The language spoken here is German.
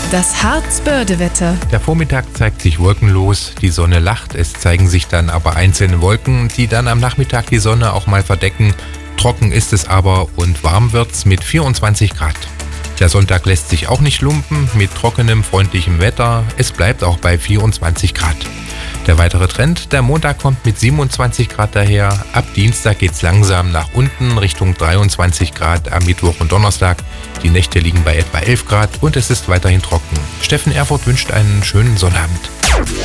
Das Harzbörde-Wetter. Der Vormittag zeigt sich wolkenlos, die Sonne lacht, es zeigen sich dann aber einzelne Wolken, die dann am Nachmittag die Sonne auch mal verdecken. Trocken ist es aber und warm wird's mit 24 Grad. Der Sonntag lässt sich auch nicht lumpen mit trockenem, freundlichem Wetter. Es bleibt auch bei 24 Grad. Der weitere Trend, der Montag kommt mit 27 Grad daher. Ab Dienstag geht's langsam nach unten Richtung 23 Grad am Mittwoch und Donnerstag. Die Nächte liegen bei etwa 11 Grad und es ist weiterhin trocken. Steffen Erfurt wünscht einen schönen Sonnabend.